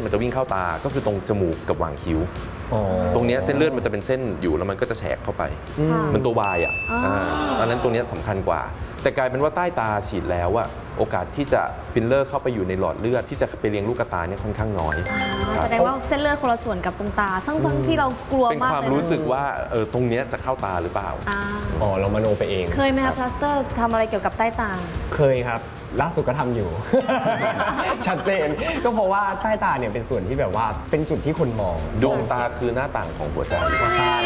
มันจะวิ่งเข้าตาก็คือตรงจมูกกับหว่างคิ้วตรงนี้เส้นเลือดมันจะเป็นเส้นอยู่แล้วมันก็จะแฉกเข้าไปมันตัววายตอนนั้นตรงนี้สำคัญกว่าแต่กลายเป็นว่าใต้ตาฉีดแล้วอะโอกาสที่จะฟิลเลอร์เข้าไปอยู่ในหลอดเลือดที่จะไปเลี้ยงลูกตาเนี่ยค่อนข้างน้อยแสดงว่าเส้นเลือดคนละส่วนกับตรงตาซึ่งที่เรากลัวมากเป็นความรู้สึกว่าตรงนี้จะเข้าตาหรือเปล่าเรามโนไปเองเคยไหมคะพลาสเตอร์ทำอะไรเกี่ยวกับใต้ตาเคยครับล่าสุดก็ทำอยู่ ชัดเจนก็เพราะว่าใต้ตาเนี่ยเป็นส่วนที่แบบว่าเป็นจุดที่คนมองดวงตาคือหน้าต่างของหัวใจใช่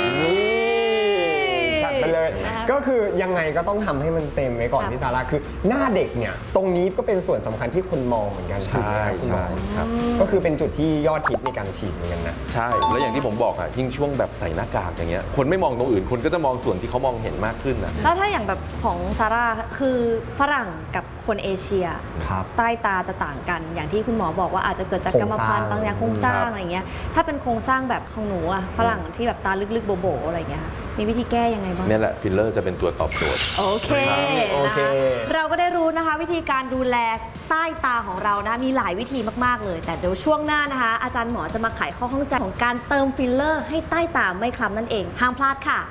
ตัดไปเลยก็คือยังไงก็ต้องทำให้มันเต็มไว้ก่อนพี่ซาร่าคือหน้าเด็กเนี่ยตรงนี้ก็เป็นส่วนสำคัญที่คนมองเหมือนกันใช่ครับก็คือเป็นจุดที่ยอดฮิตในการฉีดเหมือนกันนะใช่แล้วอย่างที่ผมบอกอะยิ่งช่วงแบบใส่หน้ากากอย่างเงี้ยคนไม่มองตรงอื่นคนก็จะมองส่วนที่เขามองเห็นมากขึ้นนะแล้วถ้าอย่างแบบของซาร่าคือฝรั่งกับคนเอเชียใต้ตาจะต่างกันอย่างที่คุณหมอบอกว่าอาจจะเกิดจากกรรมพันธุ์บางอย่างโครงสร้างอะไรเงี้ยถ้าเป็นโครงสร้างแบบของหนูอะฝรั่งที่แบบตาลึกๆโบๆอะไรเงี้ยมีวิธีแก้ยังไงบ้างนี่แหละฟิลเลอร์จะเป็นตัวตอบโจทย์โอเคเราก็ได้รู้นะคะวิธีการดูแลใต้ตาของเรานะมีหลายวิธีมากๆเลยแต่เดี๋ยวช่วงหน้านะคะอาจารย์หมอจะมาไขข้อข้องใจของการเติมฟิลเลอร์ให้ใต้ตาไม่คล้ำนั่นเองห้ามพลาดค่ะ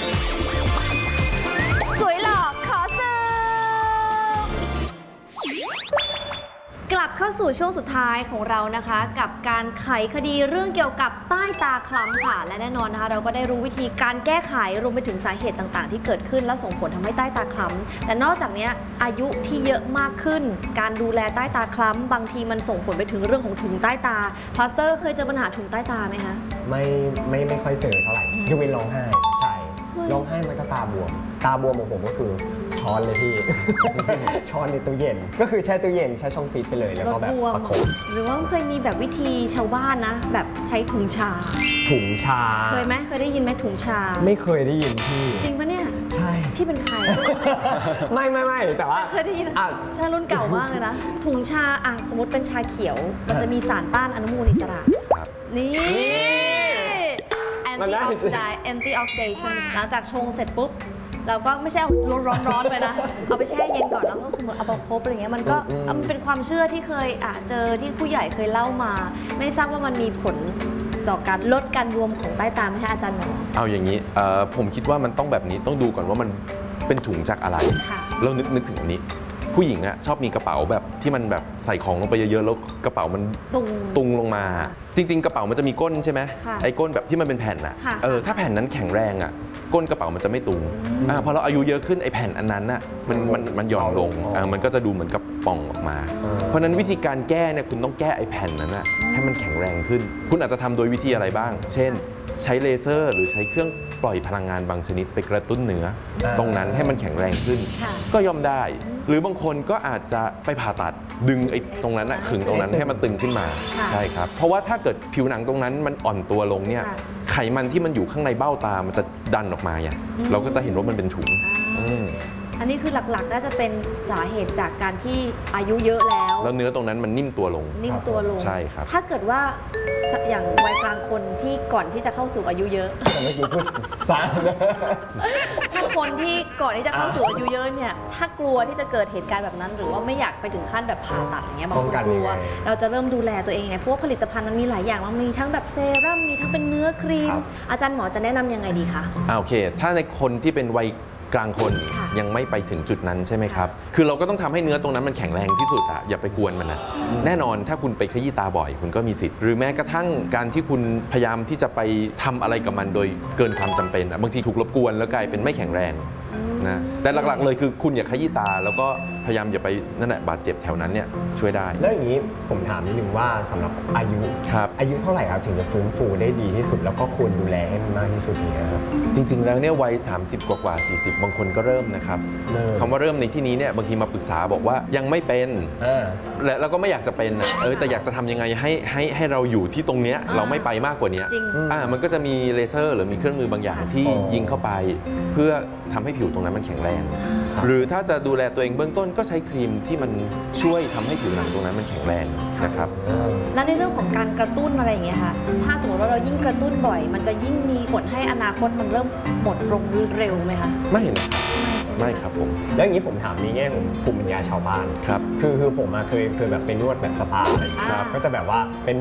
สวยหล่อขอเสิร์ฟกลับเข้าสู่ช่วงสุดท้ายของเรานะคะกับการไขคดีเรื่องเกี่ยวกับใต้ตาคล้ำค่ะและแน่นอนนะคะเราก็ได้รู้วิธีการแก้ไขรวมไปถึงสาเหตุต่างๆที่เกิดขึ้นและส่งผลทำให้ใต้ตาคล้ำแต่นอกจากนี้อายุที่เยอะมากขึ้นการดูแลใต้ตาคล้ำบางทีมันส่งผลไปถึงเรื่องของถุงใต้ตาพลาสเตอร์เคยเจอปัญหาถุงใต้ตาไหมคะไม่ค่อยเจอเท่าไหร่ยกเว้นร้องไห้ใช่ร้องไห้มันจะตาบวมของผมก็คือช้อนเลยพี่ ช้อนในตู้เย็นก็คือแช่ตู้เย็นแช่ช่องฟรีซไปเลยแล้วก็แบบประคบหรือว่าเคยมีแบบวิธีชาวบ้านนะแบบใช้ถุงชาเคยไหมเคยได้ยินไหมถุงชาไม่เคยได้ยินพี่จริงปะเนี่ยใช่พี่เป็นใครไม่แต่ว่าเคยได้ยินชารุ่นเก่ามากเลยนะถุงชาสมมติเป็นชาเขียวมันจะมีสารต้านอนุมูลอิสระนี่anti-oxidation หลังจากชงเสร็จปุ๊บเราก็ไม่ใช่เอาร้อนๆไปนะเอาไปแช่เย็นก่อนแล้วก็คือเอาไปคบอะไรเงี้ยมันก็เป็นความเชื่อที่เคยเจอที่ผู้ใหญ่เคยเล่ามาไม่ทราบว่ามันมีผลต่อการลดการรวมของใต้ตาไหมคะอาจารย์หมอเอาอย่างนี้ผมคิดว่ามันต้องแบบนี้ต้องดูก่อนว่ามันเป็นถุงจากอะไรเรานึกถึงอันนี้ผู้หญิงชอบมีกระเป๋าแบบที่มันแบบใส่ของลงไปเยอะๆแล้วกระเป๋ามันตุงลงมาจริงๆกระเป๋ามันจะมีก้นใช่ไหมไอ้ก้นแบบที่มันเป็นแผ่นถ้าแผ่นนั้นแข็งแรงก้นกระเป๋ามันจะไม่ตุงพอเราอายุเยอะขึ้นไอ้แผ่นอันนั้นมันหย่อนลงมันก็จะดูเหมือนกับป่องออกมาเพราะนั้นวิธีการแก้เนี่ยคุณต้องแก้ไอ้แผ่นนั้นให้มันแข็งแรงขึ้นคุณอาจจะทำโดยวิธีอะไรบ้างเช่นใช้เลเซอร์หรือใช้เครื่องปล่อยพลังงานบางชนิดไปกระตุ้นเนื้อตรงนั้นให้มันแข็งแรงขึ้นก็ย่อมได้หรือบางคนก็อาจจะไปผ่าตัดดึงไอ้ตรงนั้นขึงตรงนั้นให้มันตึงขึ้นมาใช่ครับเพราะว่าถ้าเกิดผิวหนังตรงนั้นมันอ่อนตัวลงเนี่ยไขมันที่มันอยู่ข้างในเบ้าตามันจะดันออกมาเราก็จะเห็นว่ามันเป็นถุงอันนี้คือหลักๆน่าจะเป็นสาเหตุจากการที่อายุเยอะแล้วเนื้อตรงนั้นมันนิ่มตัวลงใช่ครับถ้าเกิดว่าอย่างวัยกลางคนที่ก่อนที่จะเข้าสู่อายุเยอะเมื่อกี้พูดซ้ำคนที่ก่อนที่จะเข้าสู่อายุเยอะเนี่ยถ้ากลัวที่จะเกิดเหตุการณ์แบบนั้นหรือว่าไม่อยากไปถึงขั้นแบบผ่าตัดอย่างเงี้ยบางคนกลัวเราจะเริ่มดูแลตัวเองไงเพราะว่าผลิตภัณฑ์มันมีหลายอย่างมันมีทั้งแบบเซรั่มมีทั้งเป็นเนื้อครีมอาจารย์หมอจะแนะนำยังไงดีคะโอเคถ้าในคนที่เป็นวัยกลางคนยังไม่ไปถึงจุดนั้นใช่ไหมครับคือเราก็ต้องทำให้เนื้อตรงนั้นมันแข็งแรงที่สุดอย่าไปกวนมันนะแน่นอนถ้าคุณไปขยี้ตาบ่อยคุณก็มีสิทธิ์หรือแม้กระทั่งการที่คุณพยายามที่จะไปทำอะไรกับมันโดยเกินความจำเป็นบางทีถูกรบกวนแล้วกลายเป็นไม่แข็งแรงนะแต่หลักๆเลยคือคุณอย่าขยี้ตาแล้วก็พยายามอย่าไปนั่นแหละบาดเจ็บแถวนั้นเนี่ยช่วยได้แล้วอย่างนี้ผมถามนิดนึงว่าสำหรับอายุเท่าไหร่ครับถึงจะฟื้นฟูได้ดีที่สุดแล้วก็ควรดูแลให้มันมากที่สุดนี้ครับจริงๆแล้วเนี่ยวัย30กว่า40บางคนก็เริ่มนะครับคำว่าเริ่มในที่นี้เนี่ยบางทีมาปรึกษาบอกว่ายังไม่เป็นและเราก็ไม่อยากจะเป็นแต่อยากจะทำยังไงให้เราอยู่ที่ตรงเนี้ยเราไม่ไปมากกว่านี้มันก็จะมีเลเซอร์หรือมีเครื่องมือบางอย่างที่ยิงเข้าไปเพื่อทำให้ผิวตรงนั้นมันแข็งแรงหรือถ้าจะดูแลตัวเองเบื้องต้นก็ใช้ครีมที่มันช่วยทำให้ผิวหนังตรงนั้นมันแข็งแรงนะครับและในเรื่องของการกระตุ้นอะไรอย่างเงี้ยค่ะถ้าสมมติว่าเรายิ่งกระตุ้นบ่อยมันจะยิ่งมีผลให้อนาคตมันเริ่มหมดลงเร็วไหมคะไม่นะครับไม่ครับผมแล้วอย่างนี้ผมถามในแง่ของภูมิปัญญาชาวบ้านครับคือผมเคยแบบไปนวดแบบสปาอะไรก็จะแบบว่าเป็น